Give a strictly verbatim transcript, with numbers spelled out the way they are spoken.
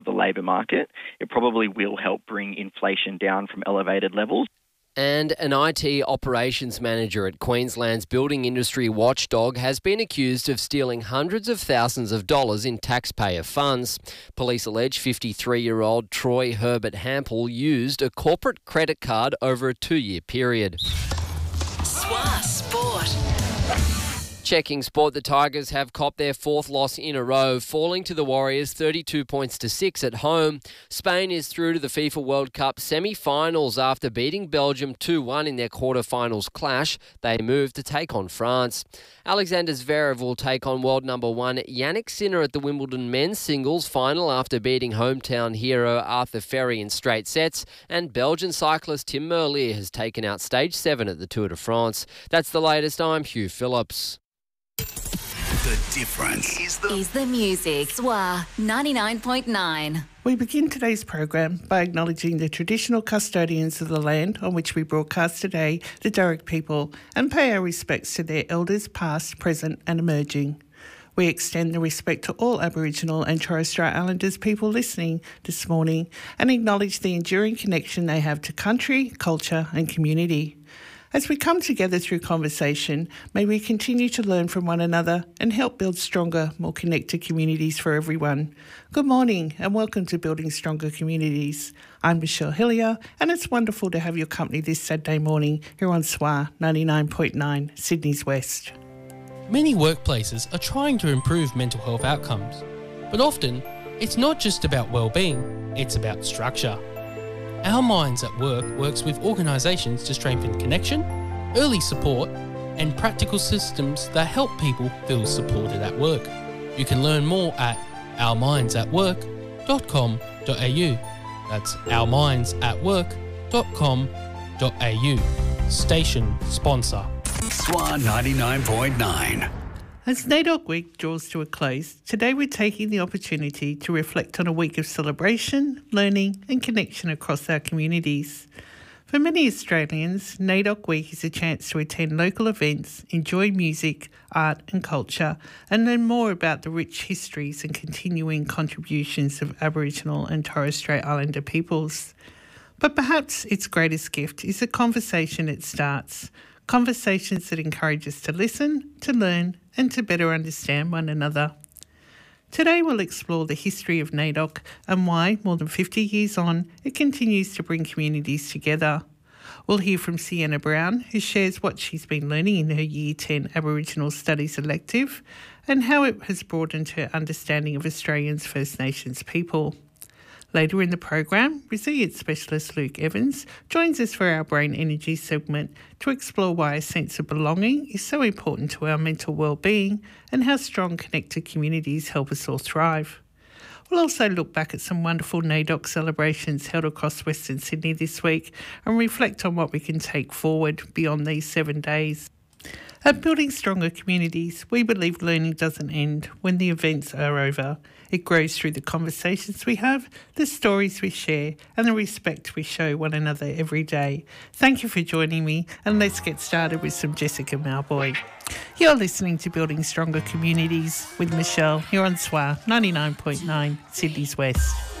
the labour market. It probably will help bring inflation down from elevated levels. And an I T operations manager at Queensland's building industry watchdog has been accused of stealing hundreds of thousands of dollars in taxpayer funds. Police allege fifty-three-year-old Troy Herbert Hampel used a corporate credit card over a two-year period. S W A Sport. Checking sport, the Tigers have copped their fourth loss in a row, falling to the Warriors thirty-two points to six at home. Spain is through to the FIFA World Cup semi-finals after beating Belgium two one in their quarter-finals clash. They move to take on France. Alexander Zverev will take on world number one Yannick Sinner at the Wimbledon men's singles final after beating hometown hero Arthur Ferry in straight sets. And Belgian cyclist Tim Merlier has taken out stage seven at the Tour de France. That's the latest. I'm Hugh Phillips. The difference is the, is the music. S W A ninety-nine point nine. We begin today's program by acknowledging the traditional custodians of the land on which we broadcast today, the Darug people, and pay our respects to their elders past, present and emerging. We extend the respect to all Aboriginal and Torres Strait Islanders people listening this morning and acknowledge the enduring connection they have to country, culture and community. As we come together through conversation, may we continue to learn from one another and help build stronger, more connected communities for everyone. Good morning and welcome to Building Stronger Communities. I'm Michelle Hillier and it's wonderful to have your company this Saturday morning here on S W A ninety-nine point nine, Sydney's West. Many workplaces are trying to improve mental health outcomes, but often it's not just about well-being, it's about structure. Our Minds at Work works with organisations to strengthen connection, early support and practical systems that help people feel supported at work. You can learn more at our minds at work dot com dot a u. That's our minds at work dot com dot a u. Station sponsor. S W A ninety-nine point nine. As NAIDOC Week draws to a close, today we're taking the opportunity to reflect on a week of celebration, learning and connection across our communities. For many Australians, NAIDOC Week is a chance to attend local events, enjoy music, art and culture, and learn more about the rich histories and continuing contributions of Aboriginal and Torres Strait Islander peoples. But perhaps its greatest gift is the conversation it starts. Conversations that encourage us to listen, to learn and to better understand one another. Today we'll explore the history of NAIDOC and why, more than fifty years on, it continues to bring communities together. We'll hear from Sienna Brown, who shares what she's been learning in her Year ten Aboriginal Studies elective and how it has broadened her understanding of Australians First Nations people. Later in the program, resilience specialist Luke Evans joins us for our Brain Energy segment to explore why a sense of belonging is so important to our mental well-being and how strong connected communities help us all thrive. We'll also look back at some wonderful NAIDOC celebrations held across Western Sydney this week and reflect on what we can take forward beyond these seven days. At Building Stronger Communities, we believe learning doesn't end when the events are over. It grows through the conversations we have, the stories we share, and the respect we show one another every day. Thank you for joining me, and let's get started with some Jessica Malboy. You're listening to Building Stronger Communities with Michelle here on S W A ninety-nine point nine, Sydney's West.